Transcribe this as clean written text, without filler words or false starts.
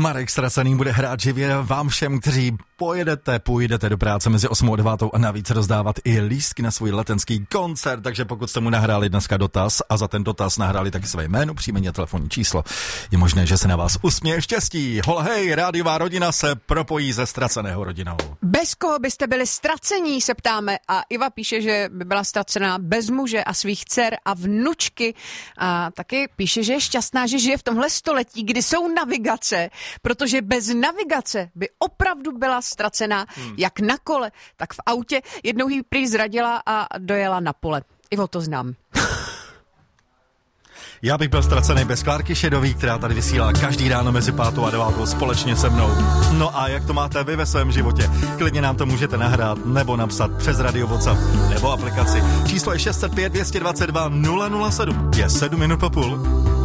Marek Ztracený bude hrát živě vám všem, kteří půjdete do práce mezi 8 a 9 a navíc rozdávat i lístky na svůj letenský koncert, takže pokud jste mu nahráli dneska dotaz a za ten dotaz nahráli taky své jméno, příjmení a telefonní číslo, je možné, že se na vás usměje štěstí. Hola hej, rádiová rodina se propojí se Ztraceného rodinou. Bez koho byste byli ztracení, se ptáme, a Iva píše, že by byla ztracená bez muže a svých dcer a vnučky, a taky píše, že je šťastná, že žije v tomhle století, kdy jsou navigace, protože bez navigace by opravdu byla ztracená jak na kole, tak v autě. Jednou jí prý zradila a dojela na pole. Ivo, to znám. Já bych byl ztracený bez Klárky Šedový, která tady vysílá každý ráno mezi 5 a 9 společně se mnou. No a jak to máte vy ve svém životě? Klidně nám to můžete nahrát nebo napsat přes Radio WhatsApp nebo aplikaci. Číslo je 605 222 007. Je 7 minut po půl.